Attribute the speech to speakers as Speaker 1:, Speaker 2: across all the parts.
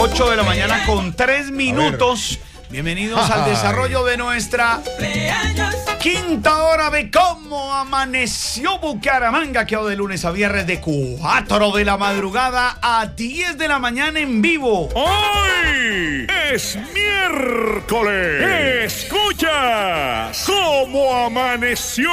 Speaker 1: 8 de la mañana con 3 minutos. Bienvenidos al desarrollo de nuestra quinta hora de Cómo Amaneció Bucaramanga, que hoy de lunes a viernes de 4 de la madrugada a 10 de la mañana en vivo.
Speaker 2: ¡Hoy es miércoles! ¡Escuchas Cómo Amaneció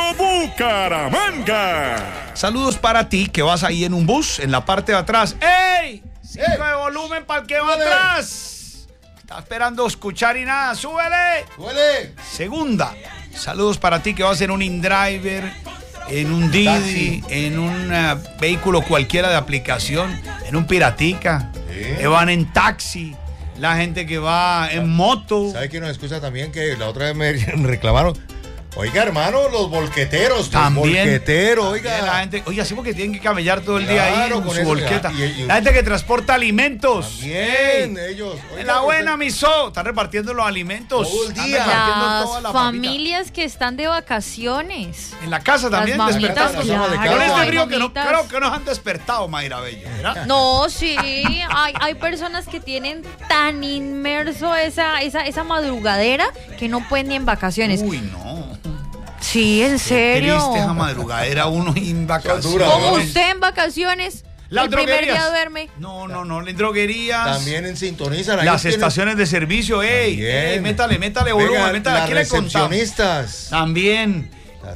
Speaker 2: Bucaramanga!
Speaker 1: Saludos para ti que vas ahí en un bus, en la parte de atrás. ¡Ey! 5 de volumen para el que va atrás. Está esperando escuchar y nada, ¡súbele!
Speaker 3: ¡Súbele!
Speaker 1: Segunda, saludos para ti que vas en un InDriver, en un Didi, en un vehículo cualquiera de aplicación, en un Piratica, que van en taxi, la gente que va en moto.
Speaker 3: ¿Sabe quién nos escucha también? Que la otra vez me reclamaron. Oiga, hermano, los volqueteros.
Speaker 1: También.
Speaker 3: Oiga.
Speaker 1: La gente, oiga, sí, porque tienen que camellar todo el día ahí
Speaker 3: Claro,
Speaker 1: con
Speaker 3: con
Speaker 1: su
Speaker 3: eso,
Speaker 1: volqueta.
Speaker 3: y-
Speaker 1: La gente que transporta alimentos.
Speaker 3: También, ellos. Oiga,
Speaker 1: En la buena, miso. Están repartiendo los alimentos.
Speaker 3: Todo el
Speaker 1: Están
Speaker 3: día.
Speaker 1: repartiendo
Speaker 4: Las
Speaker 1: toda la papita.
Speaker 4: familias que están de vacaciones.
Speaker 1: En la casa también
Speaker 4: Las mamitas,
Speaker 1: despertando.
Speaker 3: claro,
Speaker 1: Con este
Speaker 4: hay
Speaker 1: frío que no,
Speaker 4: mamitas.
Speaker 1: creo que nos han despertado, Mayra Bello, ¿verdad?
Speaker 4: No, sí, hay personas que tienen tan inmerso esa madrugadera que no pueden ni en vacaciones.
Speaker 1: Uy, no.
Speaker 4: Sí, en serio.
Speaker 1: Triste esa madrugadera, uno en vacaciones.
Speaker 3: dura,
Speaker 4: Como
Speaker 3: ¿no?
Speaker 4: usted en vacaciones,
Speaker 1: Las
Speaker 4: el primer
Speaker 1: droguerías.
Speaker 4: día duerme.
Speaker 1: No, en droguerías.
Speaker 3: También en sintonizan.
Speaker 1: Las estaciones de servicio, ey, métale volumen, métale. Aquí le contamos.
Speaker 3: recepcionistas.
Speaker 1: También.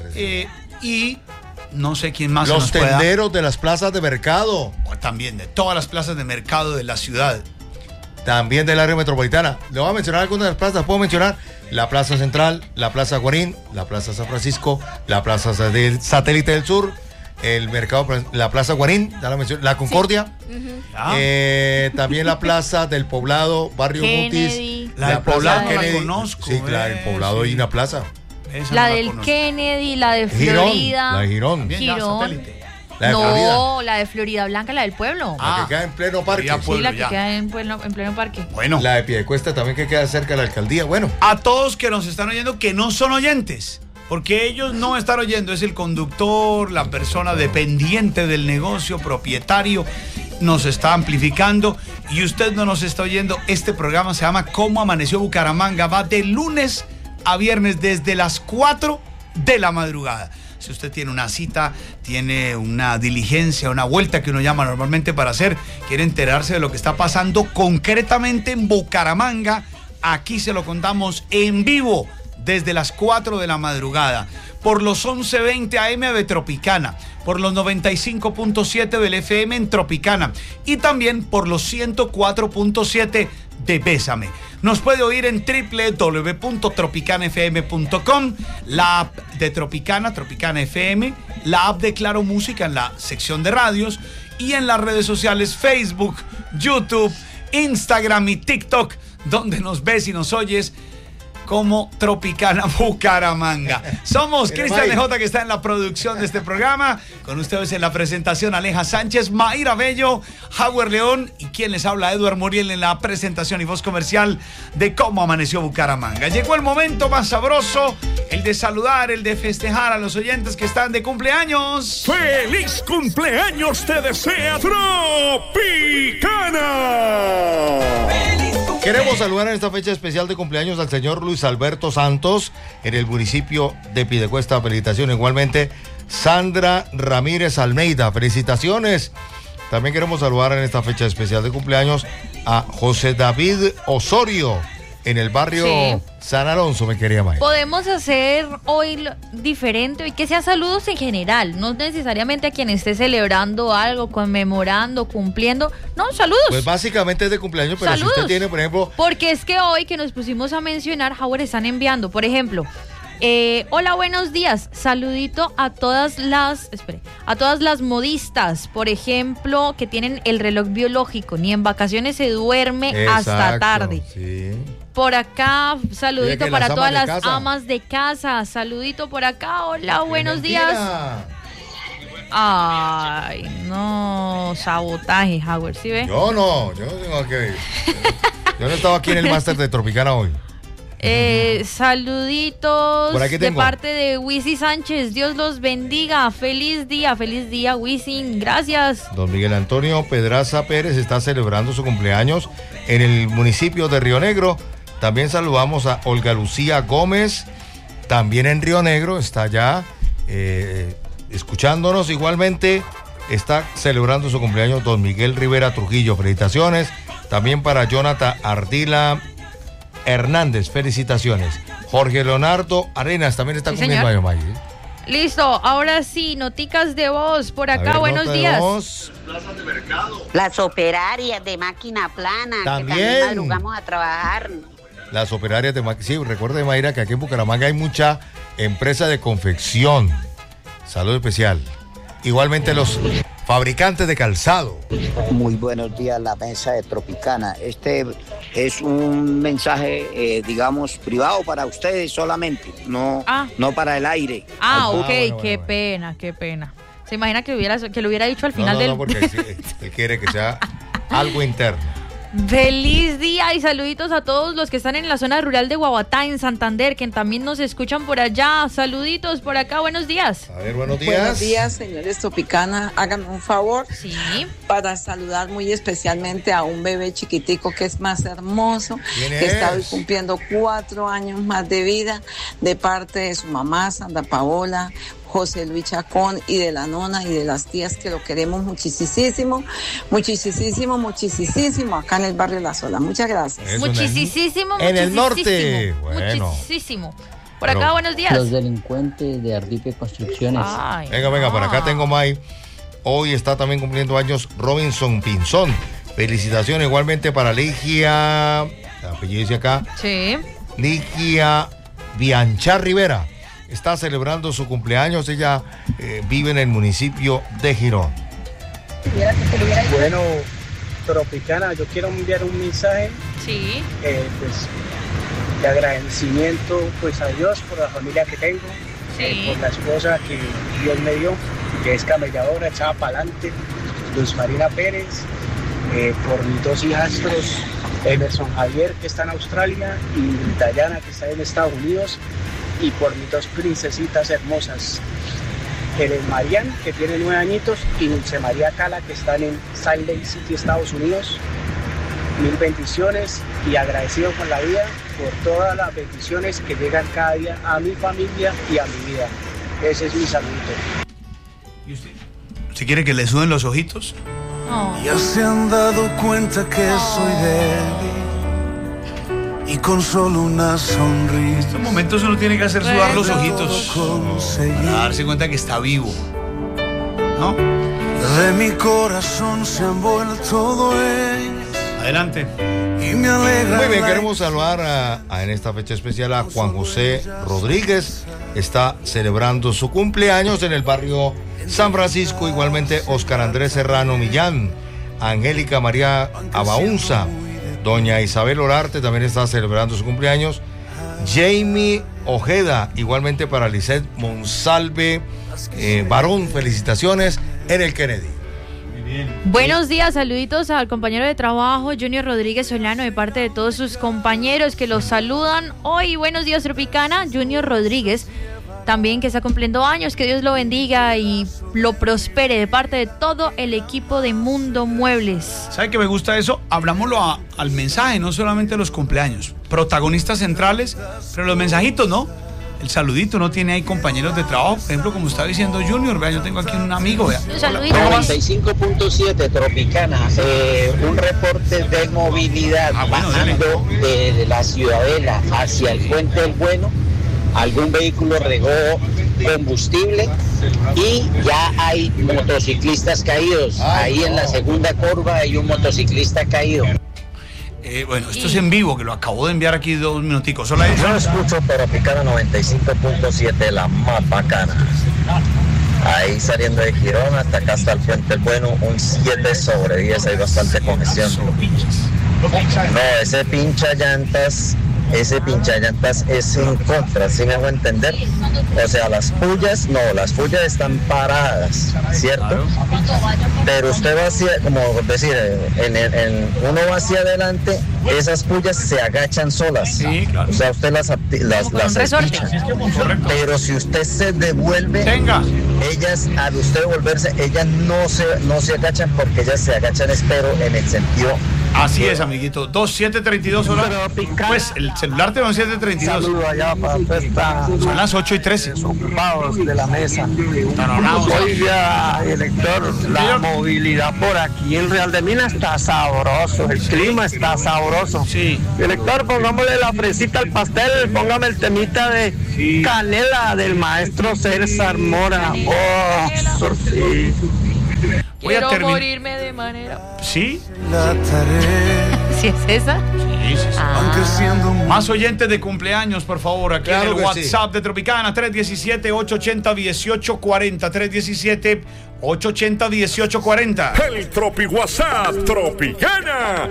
Speaker 1: Y no sé quién más se
Speaker 3: Los
Speaker 1: nos pueda-
Speaker 3: tenderos de las plazas de mercado.
Speaker 1: También de todas las plazas de mercado de la ciudad.
Speaker 3: También del área metropolitana. Le voy a mencionar algunas de las plazas. Puedo mencionar la Plaza Central, la Plaza Guarín, la Plaza San Francisco, la Plaza Satélite del Sur, el mercado, la Plaza Guarín, ya la mencioné, la Concordia,
Speaker 1: ¿Ya?
Speaker 3: también la Plaza del Poblado, Barrio
Speaker 4: Kennedy.
Speaker 3: Mutis,
Speaker 1: La del
Speaker 3: Plaza
Speaker 1: Poblado no la
Speaker 3: Kennedy.
Speaker 1: conozco,
Speaker 3: Sí, claro, el Poblado
Speaker 1: sí.
Speaker 3: y una plaza.
Speaker 1: Esa
Speaker 4: La
Speaker 1: no
Speaker 4: del
Speaker 1: conozco.
Speaker 4: Kennedy, la de
Speaker 3: Girón,
Speaker 4: Florida.
Speaker 3: la de Girón,
Speaker 1: También ya,
Speaker 4: Girón.
Speaker 1: satélite.
Speaker 3: la de Florida,
Speaker 4: No, la de Florida Blanca, la del pueblo.
Speaker 3: la que queda en pleno parque.
Speaker 1: Florida,
Speaker 4: Sí,
Speaker 1: pueblo,
Speaker 4: la que
Speaker 1: ya.
Speaker 4: queda en pleno parque.
Speaker 1: Bueno,
Speaker 3: La de Piedecuesta también que queda cerca de la alcaldía. Bueno,
Speaker 1: a todos que nos están oyendo que no son oyentes, porque ellos no están oyendo, es el conductor, la persona dependiente del negocio, propietario, nos está amplificando y usted no nos está oyendo. Este programa se llama Cómo Amaneció Bucaramanga, va de lunes a viernes desde las 4 de la madrugada. Si usted tiene una cita, tiene una diligencia, una vuelta que uno llama normalmente para hacer, quiere enterarse de lo que está pasando concretamente en Bucaramanga, aquí se lo contamos en vivo desde las 4 de la madrugada, por los 11:20 AM de Tropicana, por los 95.7 del FM en Tropicana y también por los 104.7 de Bésame. Nos puede oír en www.tropicanafm.com, la app de Tropicana, Tropicana FM, la app de Claro Música en la sección de radios y en las redes sociales Facebook, YouTube, Instagram y TikTok, donde nos ves y nos oyes como Tropicana Bucaramanga. Somos
Speaker 3: Mira,
Speaker 1: Cristian
Speaker 3: Mike.
Speaker 1: J, que está en la producción de este programa. Con ustedes en la presentación, Aleja Sánchez, Mayra Bello, Howard León y quien les habla, Eduard Muriel, en la presentación y voz comercial de Cómo Amaneció Bucaramanga. Llegó el momento más sabroso, el de saludar, el de festejar a los oyentes que están de cumpleaños.
Speaker 2: ¡Feliz cumpleaños te desea Tropicana!
Speaker 3: queremos saludar en esta fecha especial de cumpleaños al señor Luis Alberto Santos en el municipio de Piedecuesta. Felicitaciones. Igualmente, Sandra Ramírez Almeida. Felicitaciones. También queremos saludar en esta fecha especial de cumpleaños a José David Osorio en el barrio
Speaker 4: Sí.
Speaker 3: San Alonso, me quería Maya.
Speaker 4: Podemos hacer hoy diferente, hoy que sean saludos en general, no necesariamente a quien esté celebrando algo, conmemorando, cumpliendo, no, saludos.
Speaker 3: Pues básicamente es de cumpleaños, pero
Speaker 4: Saludos.
Speaker 3: si usted tiene, por ejemplo,
Speaker 4: Porque es que hoy que nos pusimos a mencionar, Howard, están enviando, por ejemplo, hola, buenos días, saludito a todas las modistas, por ejemplo, que tienen el reloj biológico, ni en vacaciones se duerme hasta
Speaker 3: exacto,
Speaker 4: tarde.
Speaker 3: Sí.
Speaker 4: Por acá, saludito
Speaker 3: Mira que
Speaker 4: para
Speaker 3: las
Speaker 4: todas
Speaker 3: amas de
Speaker 4: las
Speaker 3: casa.
Speaker 4: amas de casa. Saludito por acá. Hola, buenos
Speaker 3: Mentira.
Speaker 4: días. Ay, no, sabotaje, Howard, ¿sí ve?
Speaker 3: Yo no tengo que ver. Yo no estaba aquí en el máster de Tropicana hoy.
Speaker 4: Saluditos
Speaker 3: Por aquí
Speaker 4: de
Speaker 3: tengo.
Speaker 4: parte de Wisi Sánchez. Dios los bendiga. Feliz día, Wisi. Gracias.
Speaker 3: Don Miguel Antonio Pedraza Pérez está celebrando su cumpleaños en el municipio de Río Negro. También saludamos a Olga Lucía Gómez, también en Río Negro, está allá escuchándonos. Igualmente está celebrando su cumpleaños don Miguel Rivera Trujillo. Felicitaciones. También para Jonathan Ardila Hernández, felicitaciones. Jorge Leonardo Arenas también está
Speaker 4: Sí,
Speaker 3: cumpliendo
Speaker 4: señor.
Speaker 3: años, Maggie.
Speaker 4: Listo, ahora sí, noticas de voz por acá.
Speaker 3: A ver,
Speaker 4: buenos
Speaker 3: nota de
Speaker 4: días.
Speaker 3: voz.
Speaker 5: Las operarias de máquina plana,
Speaker 3: También.
Speaker 5: que también madrugamos a trabajar.
Speaker 3: Las operarias de sí, recuerde, Mayra, que aquí en Bucaramanga hay mucha empresa de confección. Saludo especial. Igualmente los fabricantes de calzado.
Speaker 6: Muy buenos días, la mesa de Tropicana. Este es un mensaje, digamos, privado para ustedes solamente, no para el aire.
Speaker 4: Ok,
Speaker 3: bueno,
Speaker 4: qué
Speaker 3: bueno.
Speaker 4: pena. ¿Se imagina que lo hubiera dicho al
Speaker 3: No,
Speaker 4: final del...
Speaker 3: no, porque sí, él quiere que sea algo interno.
Speaker 4: Feliz día y saluditos a todos los que están en la zona rural de Guaguatá, en Santander, que también nos escuchan por allá. Saluditos por acá, buenos días.
Speaker 3: A ver, buenos días.
Speaker 7: Buenos días, señores Tropicana. Háganme un favor
Speaker 4: Sí.
Speaker 7: para saludar muy especialmente a un bebé chiquitico que es más hermoso,
Speaker 3: ¿Quién
Speaker 7: que está hoy
Speaker 3: es?
Speaker 7: cumpliendo 4 años más de vida, de parte de su mamá, Sandra Paola, José Luis Chacón, y de la nona y de las tías, que lo queremos muchísimo, acá en el barrio La Sola. Muchas gracias.
Speaker 3: Eso
Speaker 4: Muchísimo.
Speaker 3: en el norte. Bueno.
Speaker 4: Muchísimo. Por
Speaker 3: Pero-
Speaker 4: acá, buenos días.
Speaker 8: Los delincuentes de Ardipe Construcciones.
Speaker 4: Ay,
Speaker 3: Venga, por acá tengo May. Hoy está también cumpliendo años Robinson Pinzón. Felicitaciones igualmente para Ligia, el apellido dice acá,
Speaker 4: Sí.
Speaker 3: Ligia Bianchar Rivera. Está celebrando su cumpleaños. Ella vive en el municipio de Girón.
Speaker 9: Bueno, Tropicana, yo quiero enviar un mensaje
Speaker 4: Sí.
Speaker 9: pues, de agradecimiento pues, a Dios por la familia que tengo,
Speaker 4: Sí.
Speaker 9: por la esposa que Dios me dio, que es camelladora, echada para adelante, Luz Marina Pérez, por mis 2 hijastros, Emerson Javier, que está en Australia, y Dayana, que está en Estados Unidos, y por mis 2 princesitas hermosas, Helen Marian, que tiene 9 añitos, y Dulce María Cala, que están en Salt Lake City, Estados Unidos. Mil bendiciones y agradecido con la vida por todas las bendiciones que llegan cada día a mi familia y a mi vida. Ese es mi saludito.
Speaker 1: ¿Y usted quiere que le suben los ojitos?
Speaker 4: Oh.
Speaker 10: Ya se han dado cuenta que soy débil y con solo una sonrisa.
Speaker 1: En estos momentos uno tiene que hacer sudar los ojitos
Speaker 10: conseguí.
Speaker 1: para darse cuenta que está vivo, ¿no?
Speaker 10: De mi corazón se han vuelto dueños
Speaker 1: Adelante.
Speaker 10: y me alegra.
Speaker 3: Muy bien,
Speaker 10: la
Speaker 3: queremos saludar en esta fecha especial a Juan José Rodríguez. Está celebrando su cumpleaños en el barrio San Francisco. Igualmente Oscar Andrés Serrano Millán, Angélica María Abaunza, doña Isabel Orarte también está celebrando su cumpleaños. Jamie Ojeda, igualmente para Lisette Monsalve Barón, felicitaciones en el Kennedy.
Speaker 4: Buenos días, saluditos al compañero de trabajo Junior Rodríguez Solano de parte de todos sus compañeros que los saludan hoy. Buenos días, Tropicana. Junior Rodríguez también, que está cumpliendo años, que Dios lo bendiga y lo prospere de parte de todo el equipo de Mundo Muebles.
Speaker 1: ¿Sabe que me gusta eso? Hablámoslo al mensaje, no solamente los cumpleaños. Protagonistas centrales, pero los mensajitos, ¿no? El saludito, no tiene ahí compañeros de trabajo, por ejemplo, como está diciendo Junior, vea, yo tengo aquí un amigo, vea.
Speaker 4: Un saludito.
Speaker 6: 95.7 Tropicana, un reporte de movilidad bajando de la Ciudadela hacia el Puente del Bueno. Algún vehículo regó combustible y ya hay motociclistas caídos. Ahí en la segunda curva hay un motociclista caído.
Speaker 1: Bueno, esto es en vivo, que lo acabo de enviar aquí 2 minuticos. Solo hay...
Speaker 6: Yo escucho Tropicana 95.7, la más bacana. Ahí saliendo de Girón hasta acá hasta el Puente del Bueno, un 7 sobre 10, hay bastante congestión. No, ese pincha llantas ese pinchayantas es en contra, ¿sí me hago entender? O sea, las pullas están paradas, ¿cierto? Claro. Pero usted va hacia, como decir, uno va hacia adelante, esas pullas se agachan solas. Sí, claro. O sea, usted las espicha. Pero si usted se devuelve, ellas, al usted devolverse, ellas no se agachan porque ellas se agachan, espero, en el sentido.
Speaker 1: Así es, amiguito. 2732 horas. Pues el celular te va a 732. Son las 8:13.
Speaker 11: Ocupados de la mesa. Oiga, director, la movilidad por aquí en Real de Minas está sabroso. El clima está sabroso. Sí. Director, pongámosle la fresita al pastel. Póngame el temita de Canela del maestro César Mora. Oh, sí.
Speaker 4: Quiero morirme de manera.
Speaker 1: ¿Sí?
Speaker 4: ¿Sí es esa?
Speaker 1: Sí. Más oyentes de cumpleaños, por favor, aquí en el WhatsApp de Tropicana, 317-880-1840, 317-880-1840.
Speaker 2: El Tropi WhatsApp Tropicana,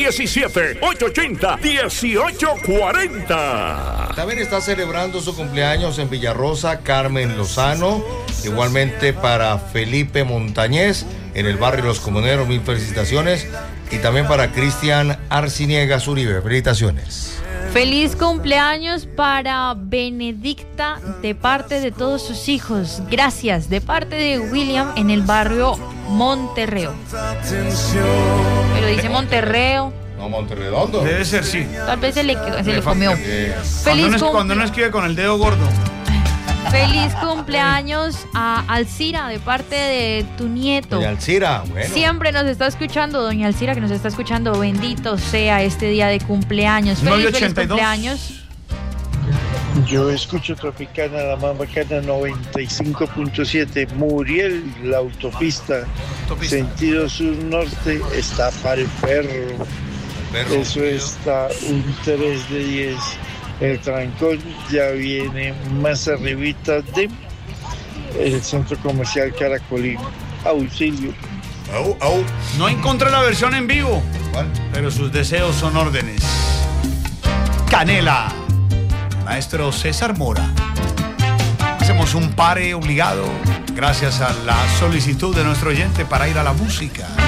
Speaker 2: 317-880-1840.
Speaker 3: También está celebrando su cumpleaños en Villarrosa Carmen Lozano, igualmente para Felipe Montañez en el barrio Los Comuneros, mil felicitaciones, y también para Cristian Arciniegas Uribe, felicitaciones.
Speaker 4: Feliz cumpleaños para Benedicta de parte de todos sus hijos. Gracias, de parte de William en el barrio Monterreo. Pero dice Monterreo.
Speaker 3: No, Monterredondo.
Speaker 1: Debe ser, sí.
Speaker 4: Tal vez se le comió.
Speaker 1: Cuando uno escribe con el dedo gordo.
Speaker 4: Feliz cumpleaños a Alcira de parte de tu nieto.
Speaker 3: Doña Alcira, bueno.
Speaker 4: Siempre nos está escuchando, doña Alcira, que nos está escuchando. Bendito sea este día de cumpleaños. Feliz cumpleaños.
Speaker 12: Yo escucho Tropicana, la más bacana, 95.7. Muriel, la autopista. Sentido sur-norte, está para el perro. Eso está un 3 de 10. El trancón ya viene más arribita de el centro comercial Caracolín. Auxilio.
Speaker 1: No encontré la versión en vivo. ¿Cuál? Pero sus deseos son órdenes. Canela. Maestro César Mora. Hacemos un pare obligado gracias a la solicitud de nuestro oyente para ir a la música.